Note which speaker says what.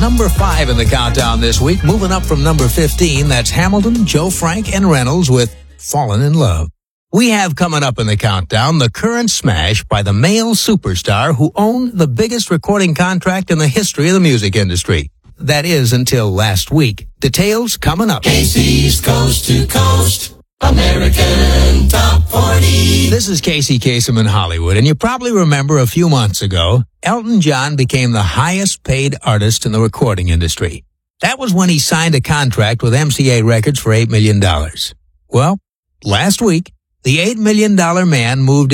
Speaker 1: number 5 in the countdown this week. Moving up from number 15, that's Hamilton, Joe Frank, and Reynolds with Fallen in Love. We have coming up in the countdown the current smash by the male superstar who owned the biggest recording contract in the history of the music industry. That is until last week. Details coming up.
Speaker 2: Casey's Coast to Coast American Top 40.
Speaker 1: This is Casey Kasem in Hollywood, and you probably remember a few months ago, Elton John became the highest paid artist in the recording industry. That was when he signed a contract with MCA Records for $8 million. Well, last week, the $8 million man moved